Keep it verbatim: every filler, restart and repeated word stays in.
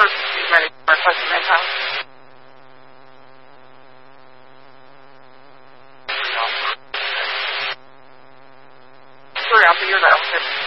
person who's ready for a question in house. Sorry, I'll figure that out.